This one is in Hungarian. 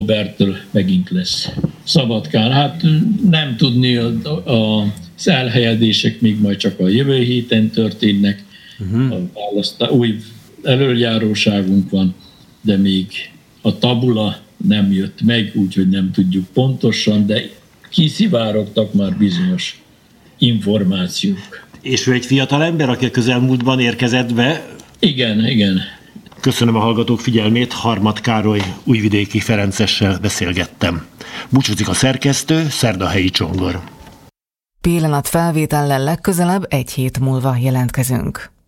októbertől megint lesz Szabadkán. Hát nem tudni, az elhelyezések még majd csak a jövő héten történnek. Új elöljáróságunk van, de még a tabula nem jött meg, úgyhogy nem tudjuk pontosan, de kiszivárogtak már bizonyos információk. És ő egy fiatal ember, aki a közelmúltban érkezett be? Igen. Köszönöm a hallgatók figyelmét, Harmat Károly újvidéki ferencessel beszélgettem. Búcsúzik a szerkesztő, Szerdahelyi Csongor. Pillanatfelvétellel legközelebb 1 hét múlva jelentkezünk.